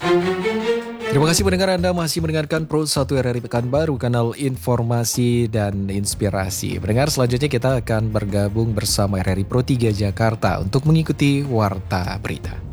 Terima kasih pendengar, Anda masih mendengarkan Pro 1 RRI Pekanbaru, kanal informasi dan inspirasi. Pendengar, selanjutnya kita akan bergabung bersama RRI Pro 3 Jakarta untuk mengikuti Warta Berita.